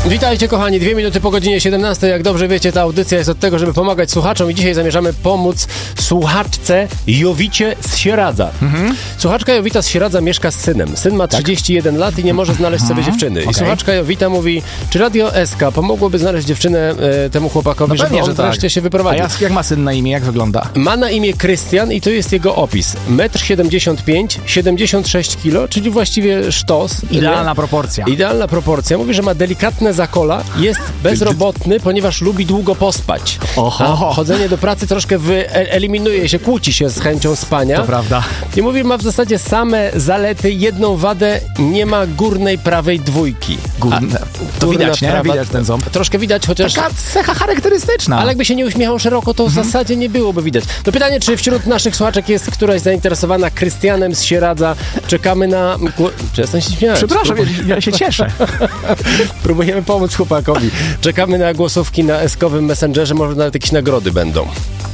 Witajcie kochani, 2 minuty po godzinie 17. Jak dobrze wiecie, ta audycja jest od tego, żeby pomagać słuchaczom i dzisiaj zamierzamy pomóc słuchaczce Jowicie z Sieradza. Słuchaczka Jowita z Sieradza mieszka z synem. Syn ma 31 lat i nie może znaleźć sobie dziewczyny. I słuchaczka Jowita mówi, czy Radio SK pomogłoby znaleźć dziewczynę temu chłopakowi, żeby on wreszcie się wyprowadził. A jak ma syn na imię, jak wygląda? Ma na imię Krystian i to jest jego opis. 1,75 m, 76 kg, czyli właściwie sztos. Idealna proporcja. Idealna proporcja. Mówi, że ma delikatne zakola, jest bezrobotny, ponieważ lubi długo pospać. A chodzenie do pracy troszkę eliminuje się, kłóci się z chęcią spania. To prawda. I mówi, ma w zasadzie same zalety, jedną wadę, nie ma górnej prawej dwójki. To widać, nie? Widać ten ząb. Troszkę widać, chociaż... Taka cecha charakterystyczna. Ale jakby się nie uśmiechał szeroko, to w zasadzie nie byłoby widać. To pytanie, czy wśród naszych słuchaczek jest któraś zainteresowana Krystianem z Sieradza? Czekamy na... Przestań się śmiać. Przepraszam, ja się cieszę. Próbujemy pomóc chłopakowi. Czekamy na głosówki na eskowym Messengerze, może nawet jakieś nagrody będą.